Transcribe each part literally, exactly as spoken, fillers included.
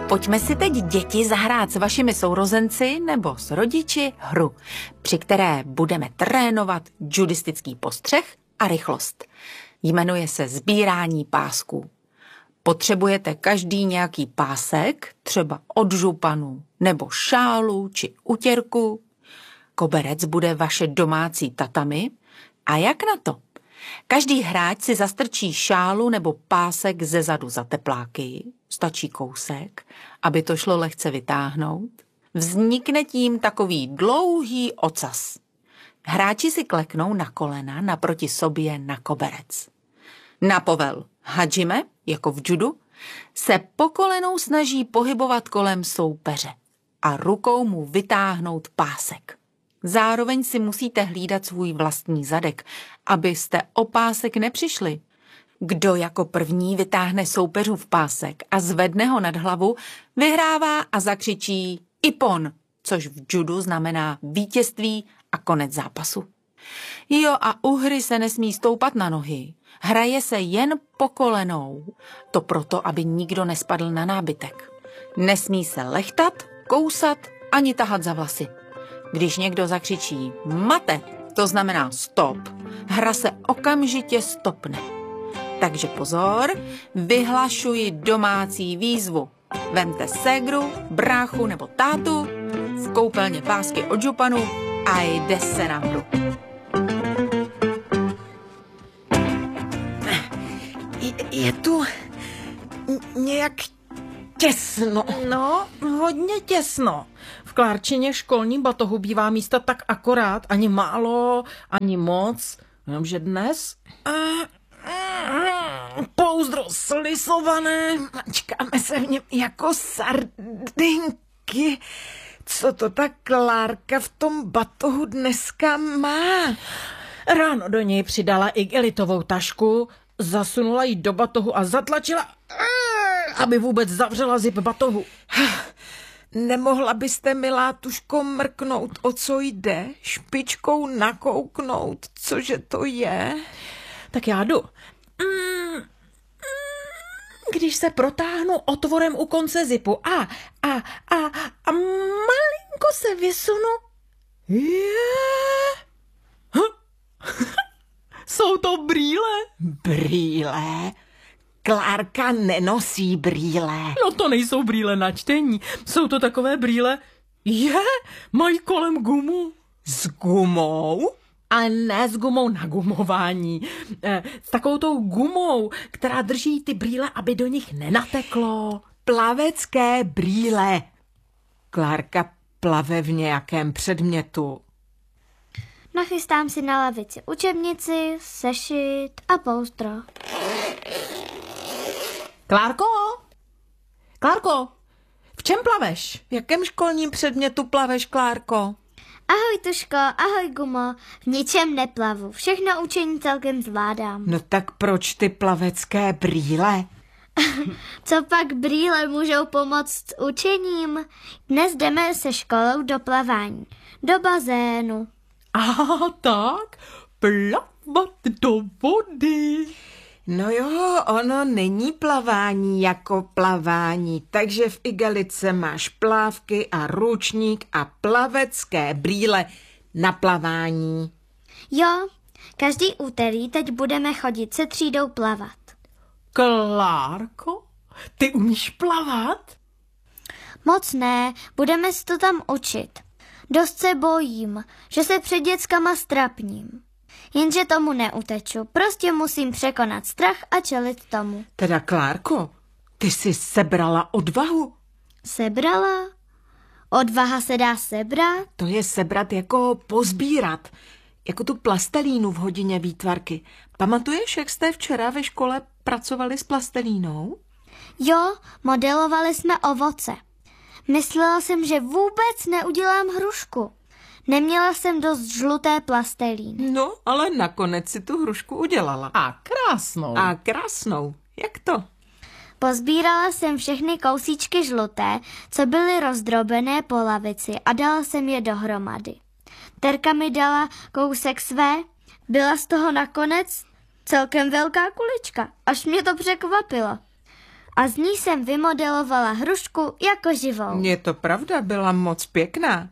Pojďme si teď, děti, zahrát s vašimi sourozenci nebo s rodiči hru, při které budeme trénovat judistický postřeh a rychlost. Jmenuje se sbírání pásků. Potřebujete každý nějaký pásek, třeba od županu, nebo šálu či utěrku. Koberec bude vaše domácí tatami. A jak na to? Každý hráč si zastrčí šálu nebo pásek zezadu za tepláky. Stačí kousek, aby to šlo lehce vytáhnout. Vznikne tím takový dlouhý ocas. Hráči si kleknou na kolena naproti sobě na koberec. Na povel hadžime, jako v judu, se po kolenou snaží pohybovat kolem soupeře a rukou mu vytáhnout pásek. Zároveň si musíte hlídat svůj vlastní zadek, abyste o pásek nepřišli. Kdo jako první vytáhne soupeřův pásek a zvedne ho nad hlavu, vyhrává a zakřičí Ippon, což v judu znamená vítězství a konec zápasu. Jo, a u hry se nesmí stoupat na nohy. Hraje se jen po kolenou. To proto, aby nikdo nespadl na nábytek. Nesmí se lechtat, kousat ani tahat za vlasy. Když někdo zakřičí mate, to znamená stop, hra se okamžitě stopne. Takže pozor, vyhlašuji domácí výzvu. Vemte ségru, bráchu nebo tátu, v koupelně pásky od županu a jde se na hru. Je tu nějak těsno. No, hodně těsno. V Klárčině školní batohu bývá místa tak akorát, ani málo, ani moc. Jenomže dnes... Pouzdro slisované. Mačkáme se v něm jako sardinky. Co to ta Klárka v tom batohu dneska má? Ráno do něj přidala igelitovou tašku, zasunula ji do batohu a zatlačila, aby vůbec zavřela zip batohu. Nemohla byste, milá tuško, mrknout, o co jde? Špičkou nakouknout, cože to je? Tak já jdu. Když se protáhnu otvorem u konce zipu a, a, a, a malinko se vysunu. Je. Jsou to brýle? Brýle? Klárka nenosí brýle. No to nejsou brýle na čtení. Jsou to takové brýle, je, mají kolem gumu. S gumou? Ale ne s gumou na gumování. E, s takovou tou gumou, která drží ty brýle, aby do nich nenateklo. Plavecké brýle. Klárka plave v nějakém předmětu. Nachystám si na lavici učebnici, sešit a pouzdro. Klárko? Klárko, v čem plaveš? V jakém školním předmětu plaveš, Klárko? Ahoj, Tuško, ahoj, Gumo. V ničem neplavu. Všechno učení celkem zvládám. No tak proč ty plavecké brýle? Co pak brýle můžou pomoct s učením? Dnes jdeme se školou do plavání. Do bazénu. Aha, tak, plavat do vody. No jo, ono není plavání jako plavání, takže v igelice máš plávky a ručník a plavecké brýle na plavání. Jo, každý úterý teď budeme chodit se třídou plavat. Klárko, ty umíš plavat? Moc ne, budeme si to tam učit. Dost se bojím, že se před dětskama strapním. Jenže tomu neuteču, prostě musím překonat strach a čelit tomu. Teda, Klárko, ty jsi sebrala odvahu? Sebrala? Odvaha se dá sebrat? To je sebrat jako pozbírat, jako tu plastelínu v hodině výtvarky. Pamatuješ, jak jste včera ve škole pracovali s plastelínou? Jo, modelovali jsme ovoce. Myslela jsem, že vůbec neudělám hrušku. Neměla jsem dost žluté plastelíny. No, ale nakonec si tu hrušku udělala. A krásnou. A krásnou. Jak to? Pozbírala jsem všechny kousíčky žluté, co byly rozdrobené po lavici a dala jsem je dohromady. Terka mi dala kousek své, byla z toho nakonec celkem velká kulička, až mě to překvapilo. A z ní jsem vymodelovala hrušku jako živou. Je to pravda, byla moc pěkná.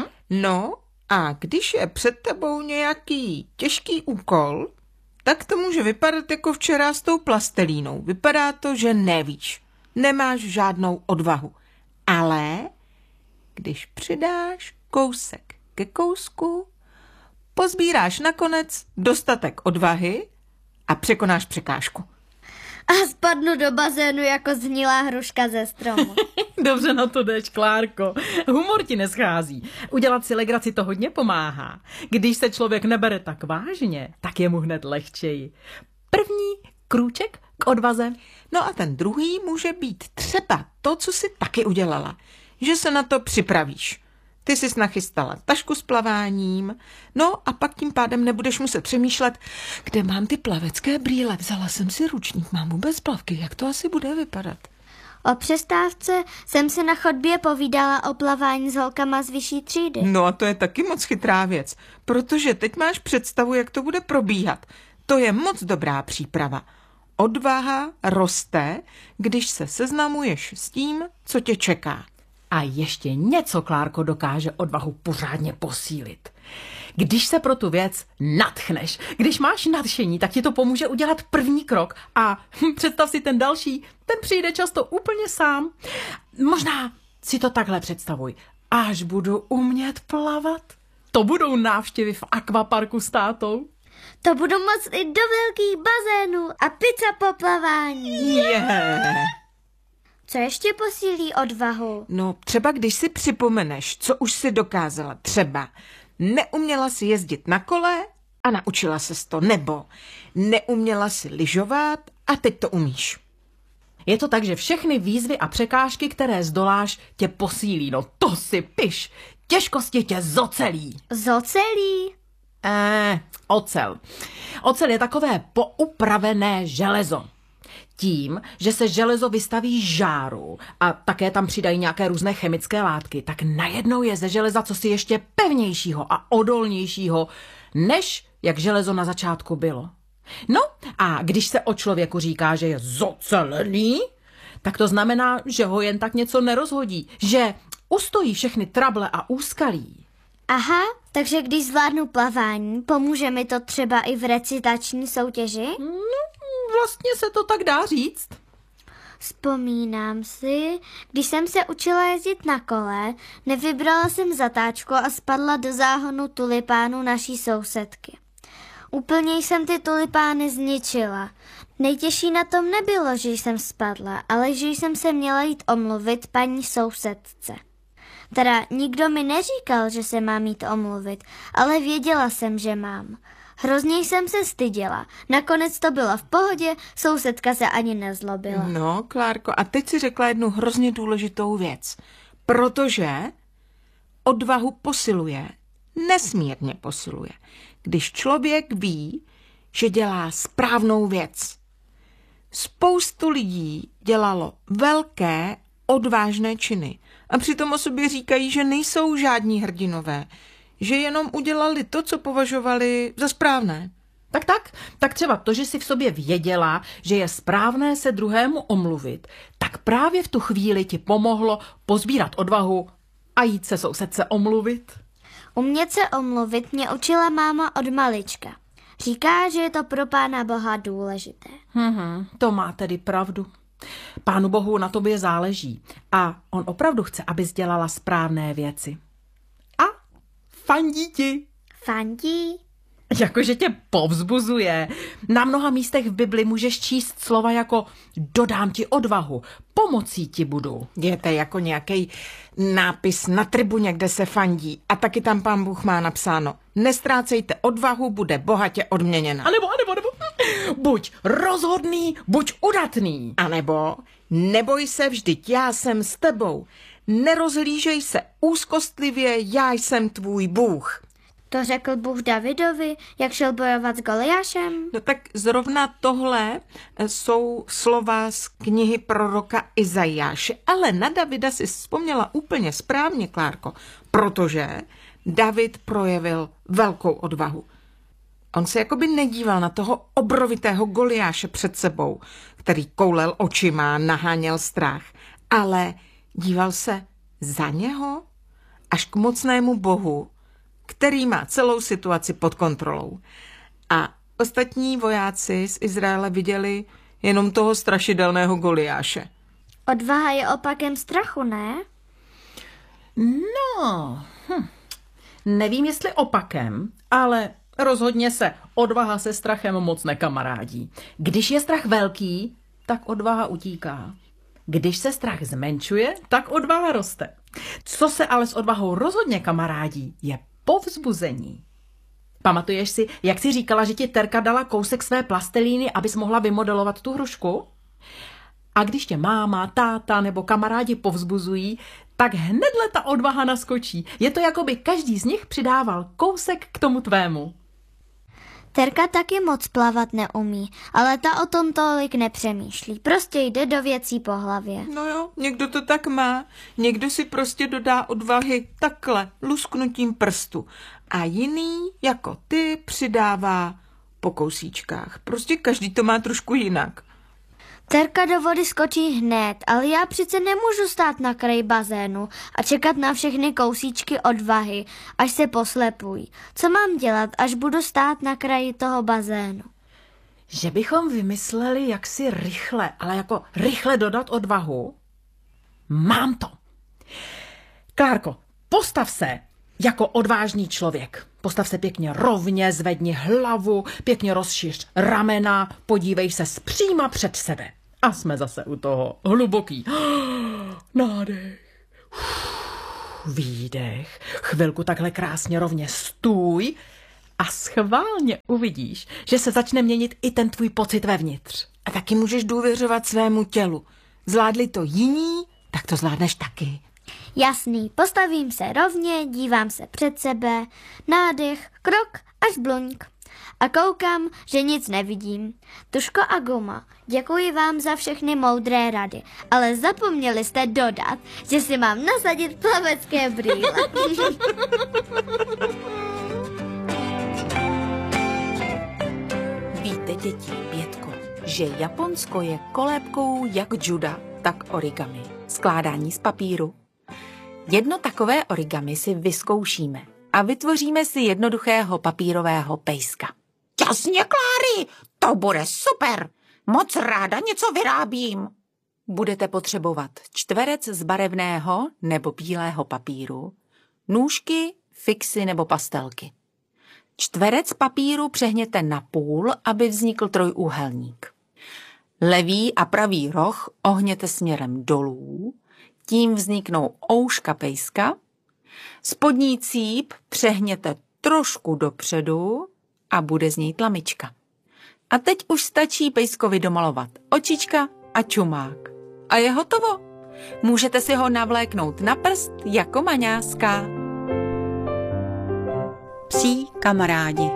No a když je před tebou nějaký těžký úkol, tak to může vypadat jako včera s tou plastelínou. Vypadá to, že nevíš, nemáš žádnou odvahu. Ale když přidáš kousek ke kousku, pozbíráš nakonec dostatek odvahy a překonáš překážku. A spadnu do bazénu jako zhnilá hruška ze stromu. Dobře na to jdeš, Klárko. Humor ti neschází. Udělat si legraci to hodně pomáhá. Když se člověk nebere tak vážně, tak je mu hned lehčeji. První krůček k odvaze. No a ten druhý může být třeba to, co jsi taky udělala. Že se na to připravíš. Ty jsi nachystala tašku s plaváním, no a pak tím pádem nebudeš muset přemýšlet, kde mám ty plavecké brýle. Vzala jsem si ručník, mám vůbec plavky, jak to asi bude vypadat? O přestávce jsem si na chodbě povídala o plavání s holkama z vyšší třídy. No a to je taky moc chytrá věc, protože teď máš představu, jak to bude probíhat. To je moc dobrá příprava. Odvaha roste, když se seznamuješ s tím, co tě čeká. A ještě něco, Klárko, dokáže odvahu pořádně posílit. Když se pro tu věc nadchneš, když máš nadšení, tak ti to pomůže udělat první krok a hm, představ si ten další, ten přijde často úplně sám. Možná si to takhle představuj. Až budu umět plavat, to budou návštěvy v akvaparku s tátou. To budu moct i do velkých bazénů a pizza po plavání. Yeah. Co ještě posílí odvahu? No třeba když si připomeneš, co už si dokázala, třeba neuměla si jezdit na kole a naučila ses to, nebo neuměla si lyžovat a teď to umíš. Je to tak, že všechny výzvy a překážky, které zdoláš, tě posílí. No to si piš. Těžkosti tě zocelí. Zocelí? Eh, ocel. Ocel je takové poupravené železo. Tím, že se železo vystaví žáru a také tam přidají nějaké různé chemické látky, tak najednou je ze železa cosi ještě pevnějšího a odolnějšího, než jak železo na začátku bylo. No a když se o člověku říká, že je zocelený, tak to znamená, že ho jen tak něco nerozhodí, že ustojí všechny trable a úskalí. Aha, takže když zvládnu plavání, pomůže mi to třeba i v recitační soutěži? No, vlastně se to tak dá říct. Vzpomínám si, když jsem se učila jezdit na kole, nevybrala jsem zatáčku a spadla do záhonu tulipánu naší sousedky. Úplně jsem ty tulipány zničila. Nejtěžší na tom nebylo, že jsem spadla, ale že jsem se měla jít omluvit paní sousedce. Teda nikdo mi neříkal, že se mám jít omluvit, ale věděla jsem, že mám. Hrozně jsem se styděla. Nakonec to bylo v pohodě, sousedka se ani nezlobila. No, Klárko, a teď si řekla jednu hrozně důležitou věc. Protože odvahu posiluje, nesmírně posiluje, když člověk ví, že dělá správnou věc. Spoustu lidí dělalo velké, odvážné činy a přitom o sobě říkají, že nejsou žádní hrdinové, že jenom udělali to, co považovali za správné. Tak tak, tak třeba to, že si v sobě věděla, že je správné se druhému omluvit, tak právě v tu chvíli ti pomohlo pozbírat odvahu a jít se sousedce omluvit. Umět se omluvit mě učila máma od malička. Říká, že je to pro Pána Boha důležité. Hmm, to má tedy pravdu. Pánu Bohu na tobě záleží a on opravdu chce, abys dělala správné věci. A fandí ti. Fandí? Jakože tě povzbuzuje. Na mnoha místech v Bibli můžeš číst slova jako dodám ti odvahu, pomocí ti budu. Je to jako nějaký nápis na tribuně, kde se fandí a taky tam Pán Bůh má napsáno nestrácejte odvahu, bude bohatě odměněna. A nebo, a nebo, nebo, buď rozhodný, buď udatný. A nebo neboj se, vždyť já jsem s tebou. Nerozhlížej se úzkostlivě, já jsem tvůj Bůh. To řekl Bůh Davidovi, jak šel bojovat s Goliášem? No tak zrovna tohle jsou slova z knihy proroka Izajáše. Ale na Davida si vzpomněla úplně správně, Klárko, protože David projevil velkou odvahu. On se jakoby nedíval na toho obrovitého Goliáše před sebou, který koulel očima, naháněl strach, ale díval se za něho až k mocnému Bohu, který má celou situaci pod kontrolou. A ostatní vojáci z Izraele viděli jenom toho strašidelného Goliáše. Odvaha je opakem strachu, ne? No, hm. Nevím, jestli opakem, ale rozhodně se odvaha se strachem moc nekamarádí. Když je strach velký, tak odvaha utíká. Když se strach zmenšuje, tak odvaha roste. Co se ale s odvahou rozhodně kamarádí, je povzbuzení. Pamatuješ si, jak jsi říkala, že ti Terka dala kousek své plastelíny, abys mohla vymodelovat tu hrušku? A když tě máma, táta nebo kamarádi povzbuzují, tak hnedle ta odvaha naskočí. Je to, jako by každý z nich přidával kousek k tomu tvému. Terka taky moc plavat neumí, ale ta o tom tolik nepřemýšlí. Prostě jde do věcí po hlavě. No jo, někdo to tak má. Někdo si prostě dodá odvahy takhle, lusknutím prstu. A jiný, jako ty, přidává po kousíčkách. Prostě každý to má trošku jinak. Terka do vody skočí hned, ale já přece nemůžu stát na kraji bazénu a čekat na všechny kousíčky odvahy, až se poslepují. Co mám dělat, až budu stát na kraji toho bazénu? Že bychom vymysleli, jak si rychle, ale jako rychle dodat odvahu? Mám to. Klárko, postav se jako odvážný člověk. Postav se pěkně rovně, zvedni hlavu, pěkně rozšiř ramena, podívej se zpříma před sebe. A jsme zase u toho. Hluboký. Nádech. Výdech. Chvilku takhle krásně rovně stůj a schválně uvidíš, že se začne měnit i ten tvůj pocit vevnitř. A taky můžeš důvěřovat svému tělu. Zvládli to jiní, tak to zvládneš taky. Jasný, postavím se rovně, dívám se před sebe, nádech, krok až bluňk. A koukám, že nic nevidím. Tuško a guma, děkuji vám za všechny moudré rady, ale zapomněli jste dodat, že si mám nasadit plavecké brýle. Víte, děti, Pětko, že Japonsko je kolébkou jak juda, tak origami, skládání z papíru. Jedno takové origami si vyzkoušíme a vytvoříme si jednoduchého papírového pejska. Jasně, Kláry, to bude super. Moc ráda něco vyrábím. Budete potřebovat čtverec z barevného nebo bílého papíru, nůžky, fixy nebo pastelky. Čtverec papíru přehněte na půl, aby vznikl trojúhelník. Levý a pravý roh ohněte směrem dolů, tím vzniknou ouška pejska. Spodní cíp přehněte trošku dopředu a bude z něj tlamička. A teď už stačí pejskovi domalovat očička a čumák. A je hotovo. Můžete si ho navléknout na prst jako maňáska. Psí kamarádi.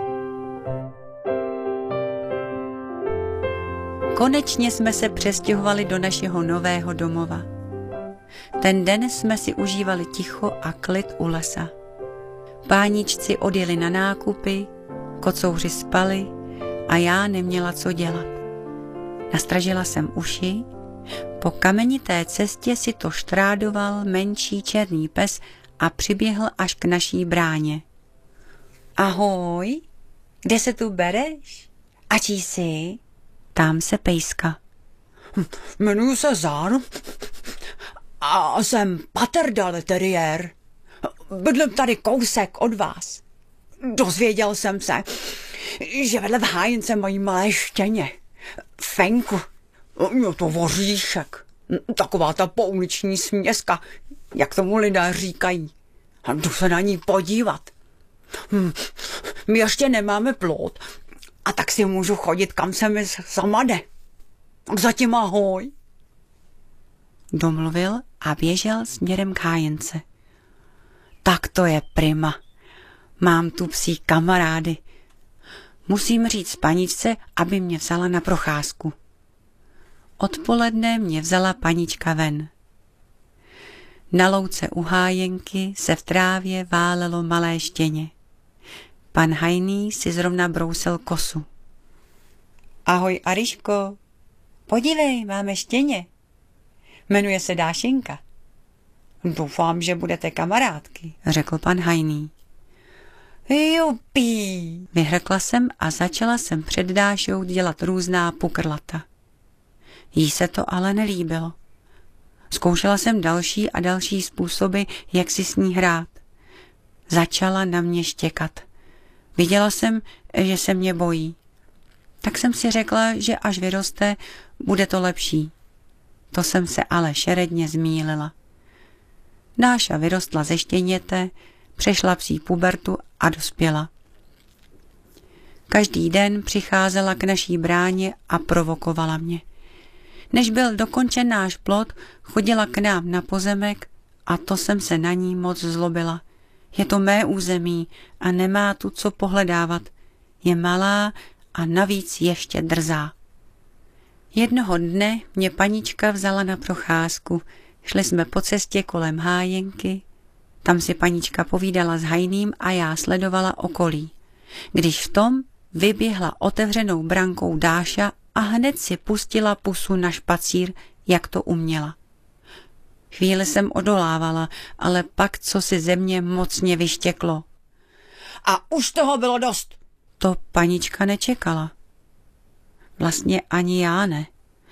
Konečně jsme se přestěhovali do našeho nového domova. Ten den jsme si užívali ticho a klid u lesa. Páničci odjeli na nákupy, kocouři spali a já neměla co dělat. Nastražila jsem uši, po kamenité cestě si to štrádoval menší černý pes a přiběhl až k naší bráně. Ahoj, kde se tu bereš? A čí jsi? Ptám se pejska. Jmenuji se Zán a jsem Patterdale teriér. Bydlím tady kousek od vás. Dozvěděl jsem se, že vedle v hájence mají malé štěně. Fenku. Je to voříšek. Taková ta pouliční směska, jak tomu lidé říkají. A jdu se na ní podívat. Hm, my ještě nemáme plot, a tak si můžu chodit, kam se mi zamade. Tak zatím ahoj. Domluvil a běžel směrem k hájence. Tak to je prima. Mám tu psí kamarády. Musím říct paničce, aby mě vzala na procházku. Odpoledne mě vzala panička ven. Na louce u hájenky se v trávě válelo malé štěně. Pan hajný si zrovna brousil kosu. Ahoj, Ariško, Podívej, máme štěně. Jmenuje se Dášinka. Doufám, že budete kamarádky, řekl pan Hajný. Jupí, vyhrkla jsem a začala jsem před Dášou dělat různá pukrlata. Jí se to ale nelíbilo. Zkoušela jsem další a další způsoby, jak si s ní hrát. Začala na mě štěkat. Viděla jsem, že se mě bojí. Tak jsem si řekla, že až vyroste, bude to lepší. To jsem se ale šeredně zmýlila. Dáša vyrostla ze štěněte, přešla psí pubertu a dospěla. Každý den přicházela k naší bráně a provokovala mě. Než byl dokončen náš plot, chodila k nám na pozemek a to jsem se na ní moc zlobila. Je to mé území a nemá tu co pohledávat. Je malá a navíc ještě drzá. Jednoho dne mě panička vzala na procházku. Šli jsme po cestě kolem hájenky. Tam si panička povídala s Hajným a já sledovala okolí. Když v tom vyběhla otevřenou brankou Dáša a hned si pustila pusu na špacír, jak to uměla. Chvíli jsem odolávala, ale pak co si ze mě mocně vyštěklo. A už toho bylo dost. To panička nečekala. Vlastně ani já ne.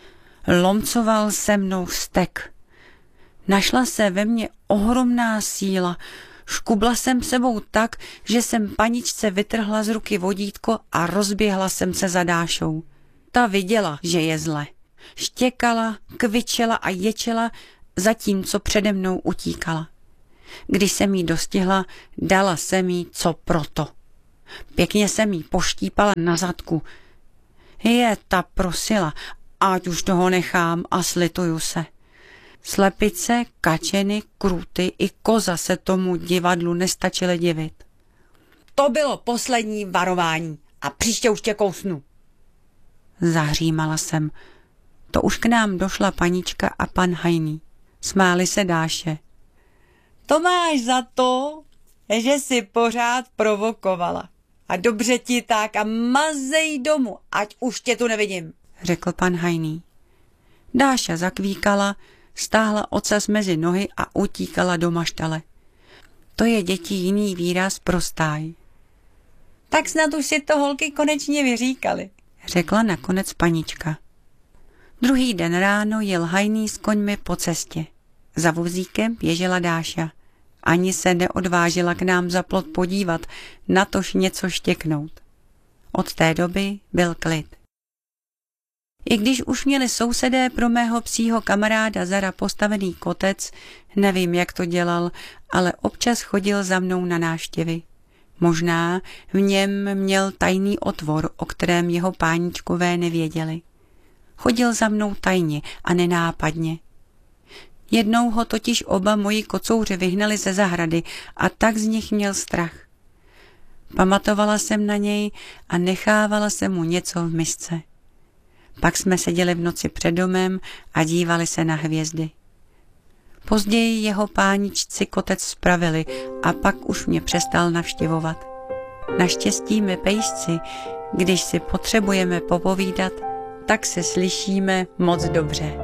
Lomcoval se mnou vztek. Našla se ve mně ohromná síla. Škubla jsem sebou tak, že jsem paničce vytrhla z ruky vodítko a rozběhla jsem se za Dášou. Ta viděla, že je zle. Štěkala, kvičela a ječela, zatímco přede mnou utíkala. Když jsem jí dostihla, dala jsem jí co proto. Pěkně jsem jí poštípala na zadku. Je, ta prosila, ať už toho nechám a slituju se. Slepice, kačeny, kruty i koza se tomu divadlu nestačily divit. To bylo poslední varování a příště už tě kousnu. Zahřímala jsem. To už k nám došla panička a pan Hajný. Smáli se Dáše. To máš za to, že jsi pořád provokovala. A dobře ti tak a mazej domů, ať už tě tu nevidím, řekl pan Hajný. Dáša zakvíkala, stáhla ocas mezi nohy a utíkala do maštale. To je děti jiný výraz pro stáj. Tak snad už si to holky konečně vyříkali, řekla nakonec panička. Druhý den ráno jel Hajný s koňmi po cestě. Za vozíkem běžela Dáša. Ani se neodvážila k nám za plot podívat, natož něco štěknout. Od té doby byl klid. I když už měli sousedé pro mého psího kamaráda Zara postavený kotec, nevím, jak to dělal, ale občas chodil za mnou na návštěvy. Možná v něm měl tajný otvor, o kterém jeho páničkové nevěděli. Chodil za mnou tajně a nenápadně. Jednou ho totiž oba moji kocouři vyhnali ze zahrady a tak z nich měl strach. Pamatovala jsem na něj a nechávala jsem mu něco v misce. Pak jsme seděli v noci před domem a dívali se na hvězdy. Později jeho páničci kotec spravili a pak už mě přestal navštěvovat. Naštěstí my pejsci, když si potřebujeme popovídat, tak se slyšíme moc dobře.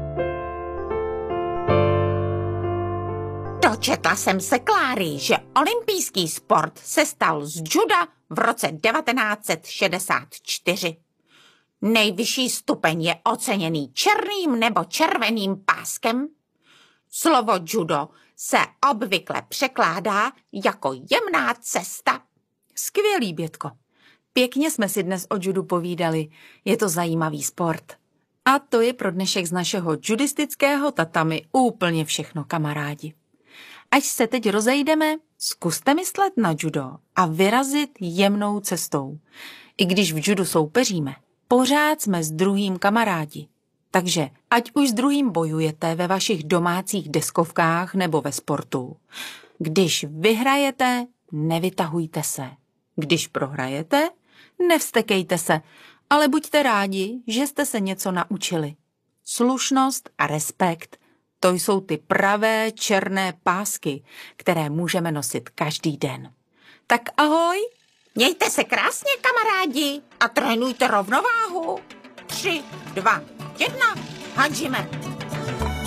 Dočetla jsem se Kláry, že olympijský sport se stal z juda v roce devatenáct set šedesát čtyři. Nejvyšší stupeň je oceněný černým nebo červeným páskem. Slovo judo se obvykle překládá jako jemná cesta. Skvělý, Bětko. Pěkně jsme si dnes o judu povídali. Je to zajímavý sport. A to je pro dnešek z našeho judistického tatami úplně všechno, kamarádi. Až se teď rozejdeme, zkuste myslet na judo a vyrazit jemnou cestou. I když v judu soupeříme, pořád jsme s druhým kamarádi. Takže ať už s druhým bojujete ve vašich domácích deskovkách nebo ve sportu. Když vyhrajete, nevytahujte se. Když prohrajete, nevstekejte se, ale buďte rádi, že jste se něco naučili. Slušnost a respekt, to jsou ty pravé černé pásky, které můžeme nosit každý den. Tak ahoj! Mějte se krásně, kamarádi, a trénujte rovnováhu. tři, dva, jedna, hadžíme.